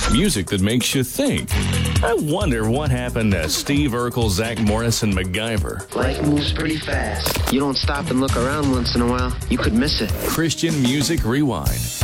Music that makes you think. I wonder what happened to Steve Urkel, Zach Morris, and MacGyver. Life moves pretty fast. You don't stop and look around once in a while, you could miss it. Christian Music Rewind.